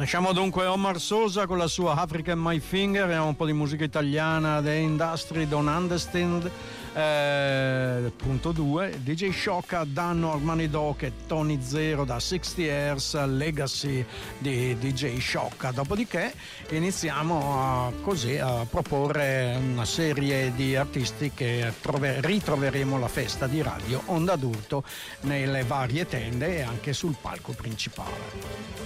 Lasciamo dunque Omar Sosa con la sua African My Finger e un po' di musica italiana, The Industry Don't Understand. Punto 2, DJ Sciocca, Danno, Armani Doc e Tony Zero da 60 Years, Legacy di DJ Sciocca. Dopodiché iniziamo a proporre una serie di artisti che ritroveremo alla festa di Radio Onda d'Urto nelle varie tende e anche sul palco principale.